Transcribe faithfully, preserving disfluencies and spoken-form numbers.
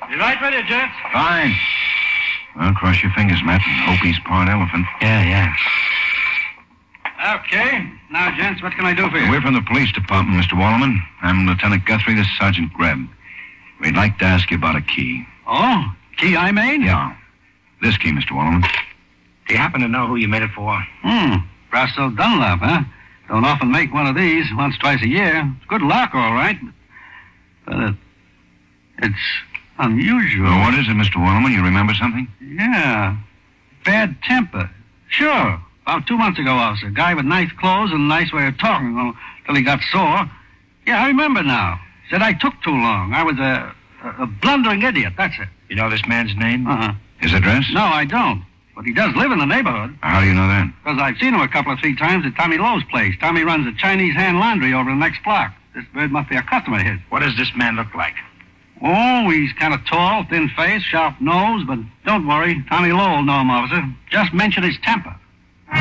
You right with you, gents? Fine. Well, cross your fingers, Matt, and hope he's part elephant. Yeah, yeah. Okay. Now, gents, what can I do for you? We're from the police department, Mister Wallerman. I'm Lieutenant Guthrie. This is Sergeant Greb. We'd like to ask you about a key. Oh? Key I made? Yeah. This key, Mister Wallerman. Do you happen to know who you made it for? Hmm. Russell Dunlap, huh? Don't often make one of these. Once, twice a year. It's good luck, all right. But it, it's unusual. Well, what is it, Mister Wallerman? You remember something? Yeah. Bad temper. Sure. About two months ago, officer. Guy with nice clothes and a nice way of talking well, till he got sore. Yeah, I remember now. Said I took too long. I was a, a, a blundering idiot. That's it. You know this man's name? Uh-huh. His address? No, I don't. But he does live in the neighborhood. How do you know that? Because I've seen him a couple of three times at Tommy Lowe's place. Tommy runs a Chinese hand laundry over the next block. This bird must be a customer of his. What does this man look like? Oh, he's kind of tall, thin face, sharp nose, but don't worry. Tommy Lowe will know him, officer. Just mention his temper.